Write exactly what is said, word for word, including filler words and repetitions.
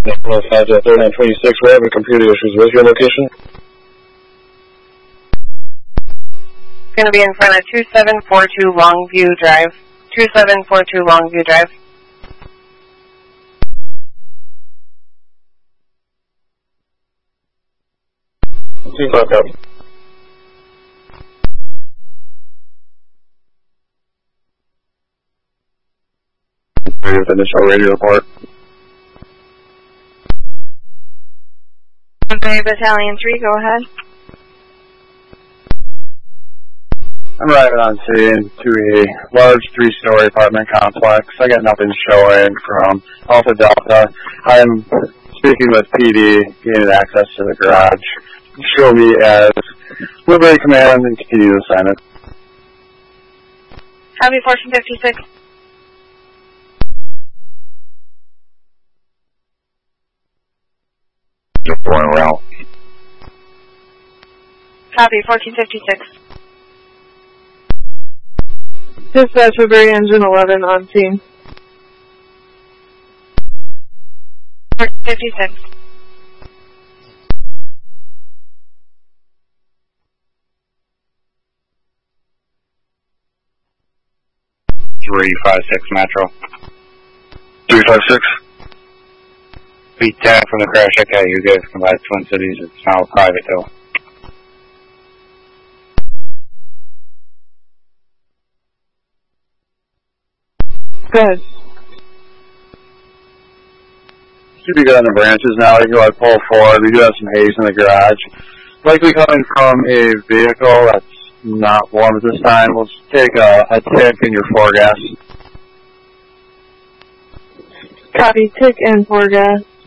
one oh five to thirty-nine twenty-six, we're having computer issues. Where's your location? It's going to be in front of two seven four two Longview Drive. two seven four two Longview Drive. two five out. With initial radio report. Okay, Battalion three, go ahead. I'm arriving on scene to a large three-story apartment complex. I got nothing showing from Alpha Delta. I'm speaking with P D, gaining access to the garage. Show me as Liberty Command and continue the assignment. Copy fourteen fifty-six. Just one route. Copy fourteen fifty-six. Dispatch Liberty Engine eleven on scene. fourteen fifty-six. three five six Metro. three five six. P ten from the crash. Okay, you guys come by Twin Cities. It's now private though. Good. Should be good on the branches now. You can go ahead, pull forward. We do have some haze in the garage. Likely coming from a vehicle that's not warm at this time. We'll take a, a tick in your foregas. Copy, tick and four gas.